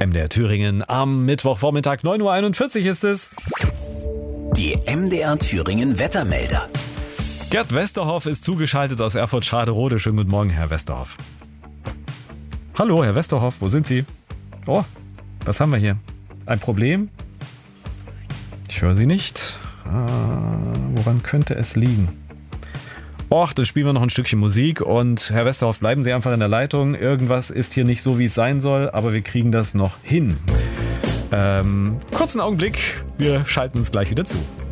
MDR Thüringen am Mittwochvormittag, 9:41 Uhr ist es. Die MDR Thüringen Wettermelder. Gerd Westerhoff ist zugeschaltet aus Erfurt-Schaderode. Schönen guten Morgen, Herr Westerhoff. Hallo, Herr Westerhoff, wo sind Sie? Oh, was haben wir hier? Ein Problem? Ich höre Sie nicht. Woran könnte es liegen? Och, dann spielen wir noch ein Stückchen Musik und Herr Westerhoff, bleiben Sie einfach in der Leitung. Irgendwas ist hier nicht so, wie es sein soll, aber wir kriegen das noch hin. Kurzen Augenblick, wir schalten uns gleich wieder zu.